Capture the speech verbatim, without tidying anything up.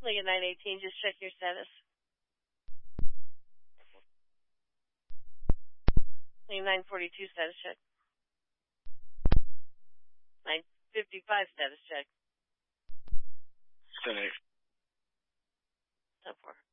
Liga nine eighteen, just check your status. Liga nine forty-two, status check. nine fifty-five, status check. ten eight. ten four.